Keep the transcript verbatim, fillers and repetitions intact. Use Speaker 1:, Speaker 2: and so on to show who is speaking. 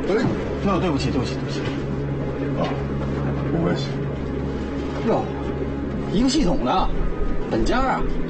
Speaker 1: 哎，那对不起，对不起，对不起。
Speaker 2: 啊，没关系。
Speaker 1: 哟，一个系统的，本家啊。